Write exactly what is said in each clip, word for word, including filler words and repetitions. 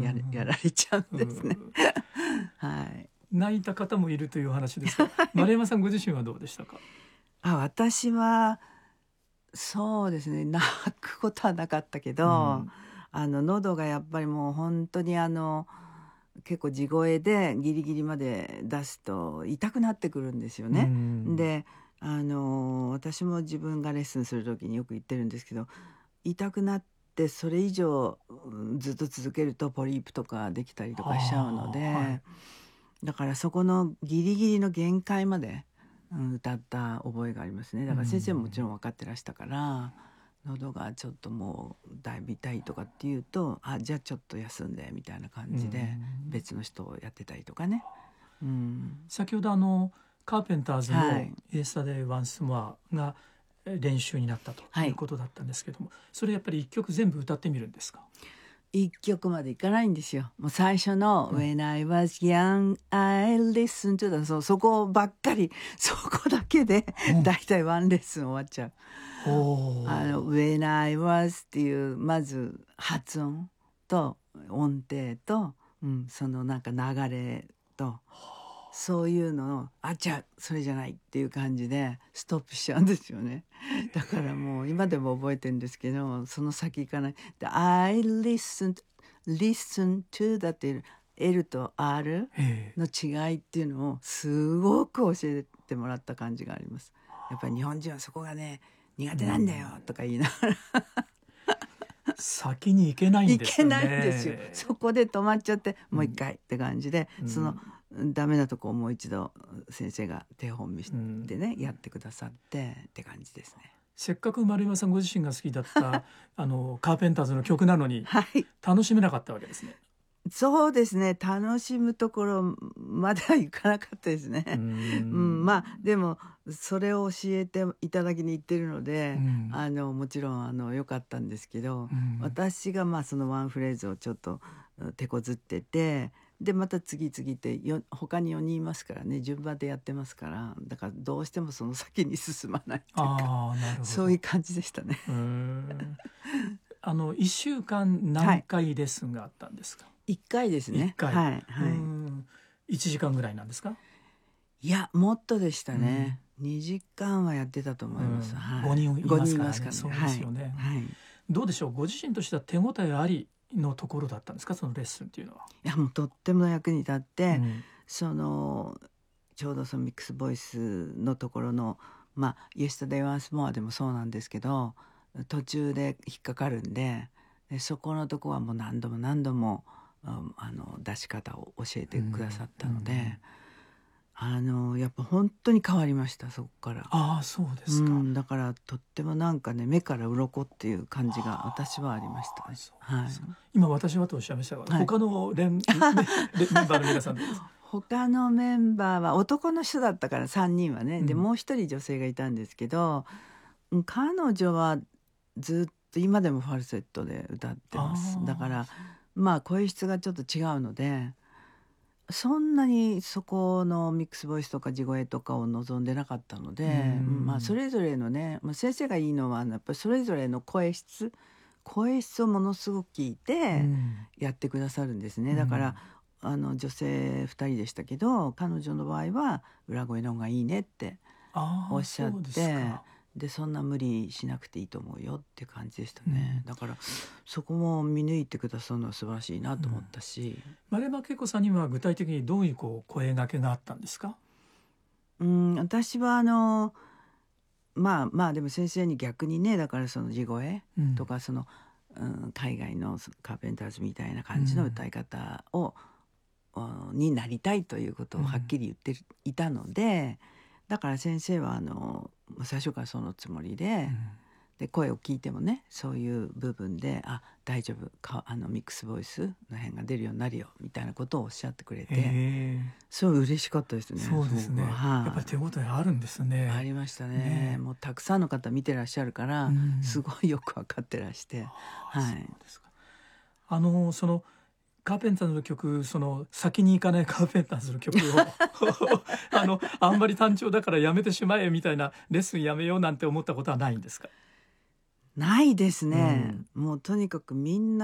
やれ、やられちゃうんですね。はい。 泣いた方もいるという話ですが、丸山さんご自身はどうでしたか？ あ、私はそうですね、泣くことはなかったけど、うん、あの喉がやっぱりもう本当にあの結構地声でギリギリまで出すと痛くなってくるんですよね。うん、で、あの私も自分がレッスンする時によく言ってるんですけど、痛くなってそれ以上ずっと続けるとポリープとかできたりとかしちゃうので、はい、だからそこのギリギリの限界まで、うん、歌った覚えがありますね。だから先生ももちろん分かってらしたから、喉がちょっともうだいぶ痛いとかっていうと、あ、じゃあちょっと休んでみたいな感じで別の人をやってたりとかね。うん、 先ほどあのカーペンターズの「イエスタデイ・ワンス・モア」が練習になったということだったんですけども、はい、それやっぱり一曲全部歌ってみるんですか？ 一曲までいかないんですよ。もう最初の、うん、When I was young, I listened to the そ, そこばっかり、そこだけで、うん、だいたいワンレッスン終わっちゃう。あの When I was っていうまず発音と音程と、うん、そのなんか流れとそういうのをあじゃあそれじゃないっていう感じでストップしちゃうんですよね。だからもう今でも覚えてるんですけど、その先行かない。で I listen listen to だって L と R の違いっていうのをすごく教えてもらった感じがあります。やっぱり日本人はそこがね苦手なんだよとか言いながら先に行けないんですよね。 行けないんですよ。そこで止まっちゃってもう一回って感じで、うん、そのダメなとこをもう一度先生が手本見せてね、うん、やってくださってって感じですね。 せっかく丸山さんご自身が好きだったあのカーペンターズの曲なのに、はい、楽しめなかったわけですね。 そうですね、楽しむところまではいかなかったですね。うん、うん、まあでもそれを教えていただきに行ってるので、うん、あのもちろんあの良かったんですけど、うん、私がまあそのワンフレーズをちょっと手こずってて、でまた次々ってよ他によにんいますからね、順番でやってますから、だからどうしてもその先に進まないっていうか、あ、なるほど、そういう感じでしたね。うーんあのいっしゅうかん何回レッスンがあったんですか？はい、 いっかいですね。 いっかい、 はいはい、 うんいちじかんぐらいなんですか？ いやもっとでしたね、うん、にじかんはやってたと思います、うん、はい、 ごにんいますからね。 からね、 そうですよね、はいはい、どうでしょう、ご自身としては手応えありのところだったんですか、そのレッスンっていうのは。 いやもうとっても役に立って、うん、そのちょうどそのミックスボイスのところのまあ「イエスタデイ・ワンス・モア」でもそうなんですけど、途中で引っかかるんで、でそこのとこはもう何度も何度もあの出し方を教えてくださったので、うんうん、あのやっぱ本当に変わりました、そこから。 ああそうですか、 うん、だからとってもなんかね目から鱗っていう感じが私はありましたね。はい、 今私はとおっしゃいましたが、はい、他のレン、ね、メンバーの皆さんです。 他のメンバーは男の人だったからさんにんはね、うん、でもう一人女性がいたんですけど、彼女はずっと今でもファルセットで歌ってます。だからまあ声質がちょっと違うので、そんなにそこのミックスボイスとか地声とかを望んでなかったので、まあそれぞれのね、まあ、先生がいいのはやっぱりそれぞれの声質声質をものすごく聞いてやってくださるんですね。だからあの女性ふたりでしたけど、彼女の場合は裏声の方がいいねっておっしゃって、でそんな無理しなくていいと思うよって感じでしたね、うん、だからそこも見抜いてくださるのは素晴らしいなと思ったし、うん、 丸山恵子さんには具体的にどういうこう声掛けがあったんですか？ うん、私はあのまあまあでも先生に逆にね、だからその地声とかその、うん、海外のカーペンターズみたいな感じの歌い方を、うん、になりたいということをはっきり言っていたので、だから先生はあの最初からそのつもりで、うん、で声を聞いてもね、そういう部分であ大丈夫か、あのミックスボイスの辺が出るようになるよみたいなことをおっしゃってくれて、そう嬉しかったですね。 そうですね、はあ、やっぱり手応えあるんですね。 ありました ね, ねもうたくさんの方見てらっしゃるから、うん、すごいよく分かってらして、はい、そうですか。 あのそのカーペンターズの曲、その先に行かないカーペンターズの曲をあのあんまり単調だからやめてしまえみたいな、レッスンやめようなんて思ったことはないんですか？ ないですね、うん、もうとにかくみんな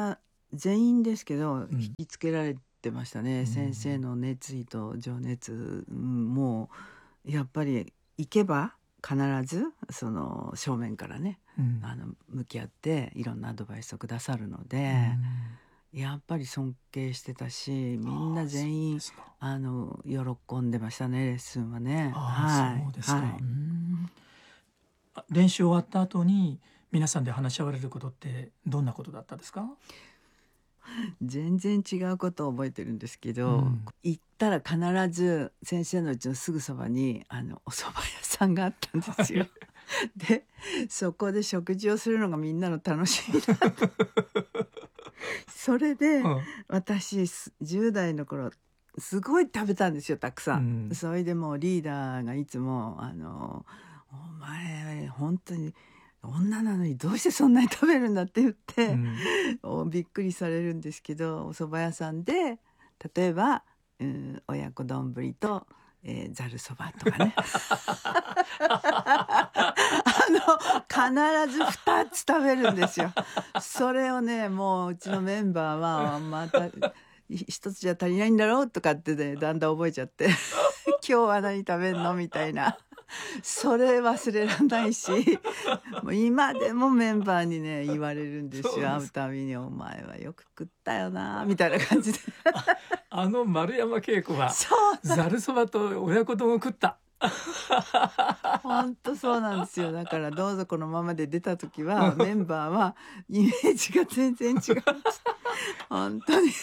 全員ですけど、 ん引きつけられてましたね、 うん先生の熱意と情熱、うん、もうやっぱり行けば必ずその正面からね、 うんあの向き合っていろんなアドバイスをくださるのうで、 んやっぱり尊敬してたし、みんな全あーそう員ですか。 あの喜んでましたね、レッスンはね。 あはいあそうですか、 はい、 うんあ練習終わった後に皆さんで話し合われることってどんなことだったですか？ 全然違うことを覚えてるんですけど、 うん行ったら必ず先生のうちのすぐそばにあのお蕎麦屋さんがあったんですよ。でそこで食事をするのがみんなの楽しみだった。それでうん私すじゅう代の頃すごい食べたんですよ、たくさん。 うんそれでもうリーダーがいつもあの「お前本当に女なのにどうしてそんなに食べるんだ」って言っうて、 んおびっくりされるんですけど、お蕎麦屋さんで例えば、うん、親子丼と、えー、ざるそばとかねあの必ずふたつ食べるんですよ。それをねもううちのメンバーはまた一つじゃ足りないんだろうとかってねだんだん覚えちゃって今日は何食べんのみたいな。それ忘れられないし、もう今でもメンバーにね言われるんですよ。会うたびに「お前はよく食ったよな」みたいな感じであの丸山恵子はそうざるそばと親子丼を食った。 本当そうなんですよ。だからどうぞこのままで出た時はメンバーはイメージが全然違う。本当に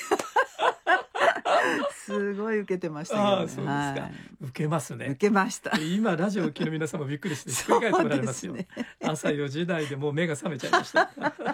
すごい受けてましたけどね。 ああそうですか、 はい、 受けますね。 受けました。 今ラジオを聴きの皆さんもびっくりしてひっくり返っておられますよ。 そうですね。 朝よじ台でもう目が覚めちゃいました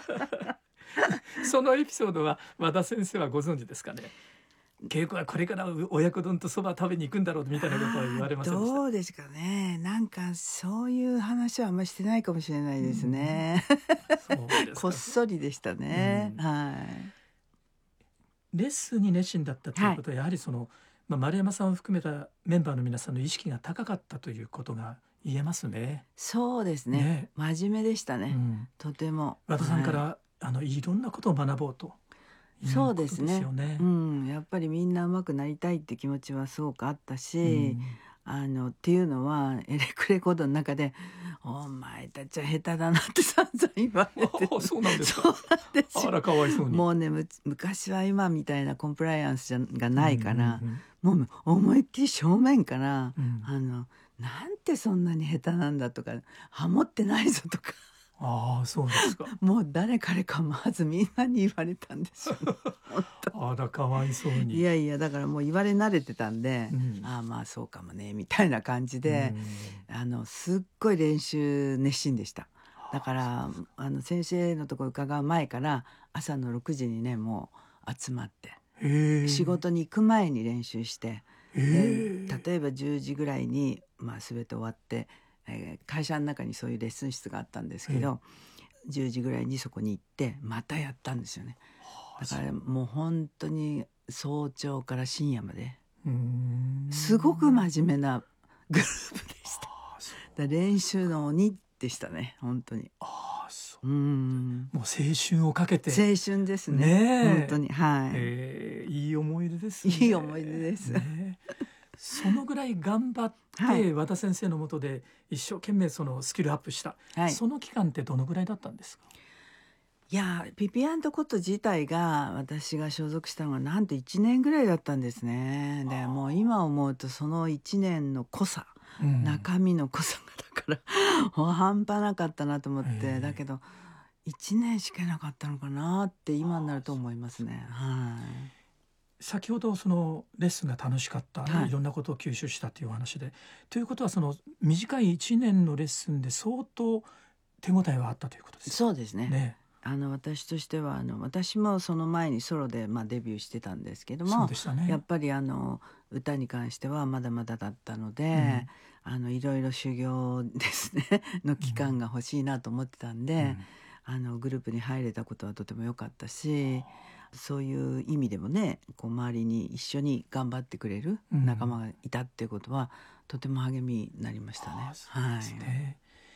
そのエピソードは和田先生はご存知ですかね？恵子はこれから親子丼とそば食べに行くんだろうみたいなことは言われませんでした？ どうですかね。なんかそういう話はあんまりしてないかもしれないですね。 そうですか。 こっそりでしたね。 うんはいレッスンに熱心だったということは、やはりその、まあ、丸山さんを含めたメンバーの皆さんの意識が高かったということが言えますね。 そうですね。 ね真面目でしたね。 うん、 とても。 和田さんから、 はあのいろんなことを学ぼうとい、 いうそうことですですね。 よね。 うん、やっぱりみんな上手くなりたいって気持ちはすごくあったうし、 んあのっていうのはエレクレコードの中で「お前たちは下手だな」って散々言われて。 あそうなんですそうか。 なんですよ。 あらかわいそうに。 もうねむ昔は今みたいなコンプライアンスじゃがないから、 うんうんもう思いっきり正面から、 うんあのなんてそんなに下手なんだとかハモってないぞとかああそうですか。 もう誰彼かまずみんなに言われたんですよ。本当あらかわいそうに。 いやいやだからもう言われ慣れてたんで、 うんああまあそうかもねみたいな感じで、あのすっごい練習熱心でした。だからあの先生のところ伺う前から朝のろくじにねもう集まってへえ仕事に行く前に練習して、 へえで例えばじゅうじぐらいに、まあ、全て終わって、えー会社の中にそういうレッスン室があったんですけど、じゅうじぐらいにそこに行ってまたやったんですよね。だからもう本当に早朝から深夜までうんすごく真面目なグループでした。 あそうだから練習の鬼でしたね本当に。 あそううんもう青春をかけて青春ですね。 ねえ本当にはい、 えーいい思い出ですね。 いい思い出ですねそのぐらい頑張って、 はい和田先生の下で一生懸命そのスキルアップした、 はいその期間ってどのぐらいだったんですか？ いやピピアントコット自体が私が所属したのがなんといちねんぐらいだったんですね。でもう今思うとそのいちねんの濃さ、 うん中身の濃さがだからもう半端なかったなと思っへえて、だけどいちねんしかなかったのかなって今になると思いますね。はい先ほどそのレッスンが楽しかった、 はいいろんなことを吸収したというお話で、ということはその短いいちねんのレッスンで相当手応えはあったということですそうですね。 ね。 あの私としてはあの私もその前にソロで、まあ、デビューしてたんですけどそうも、 でしたね。 やっぱりあの歌に関してはまだまだだったので、あのいろいろ修行ですねの期間が欲しいなと思ってたんで、あのグループに入れたことはとても良かったし、そういう意味でもねこう周りに一緒に頑張ってくれる仲間がいたっていうことは、とても励みになりましたね。 ああそうですね。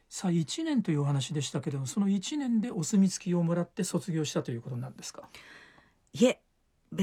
さあいちねんというお話でしたけども、そのいちねんでお墨付きをもらって卒業したということなんですか？ いえ